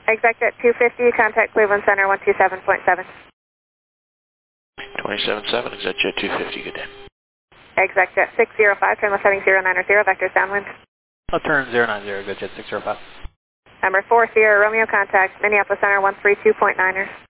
ExacJet 250, contact Cleveland Center 127.7. 27.7, ExacJet 250, good day. ExacJet 605, turn left heading 090, vector downwind. I'll turn 090, ExacJet 605. Number 4, Sierra Romeo, contact Minneapolis Center 132.9ers.